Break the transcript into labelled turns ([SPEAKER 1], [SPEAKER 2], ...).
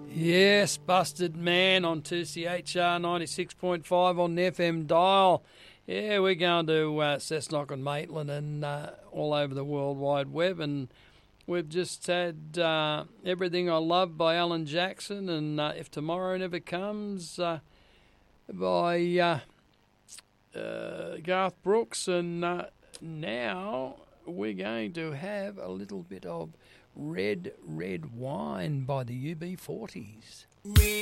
[SPEAKER 1] Yes, Busted Man on 2CHR 96.5 on the FM dial. Yeah, we're going to Cessnock and Maitland and all over the World Wide Web, and we've just had Everything I Love by Alan Jackson, and If Tomorrow Never Comes by Garth Brooks, and now we're going to have a little bit of Red, Red Wine by the UB40s.